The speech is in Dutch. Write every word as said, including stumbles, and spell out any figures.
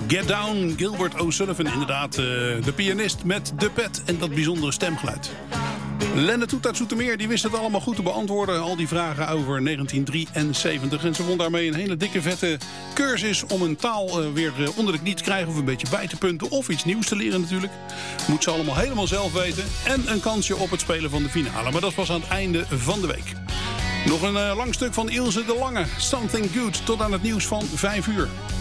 Get Down, Gilbert O'Sullivan, inderdaad. Uh, de pianist met de pet en dat bijzondere stemgeluid. Lenne Toet uit Zoetermeer, die wist het allemaal goed te beantwoorden. Al die vragen over negentien drieënzeventig. En ze won daarmee een hele dikke vette cursus om een taal uh, weer uh, onder de knie te krijgen. Of een beetje bij te punten. Of iets nieuws te leren natuurlijk. Moet ze allemaal helemaal zelf weten. En een kansje op het spelen van de finale. Maar dat is pas aan het einde van de week. Nog een uh, lang stuk van Ilse de Lange. Something Good tot aan het nieuws van vijf uur.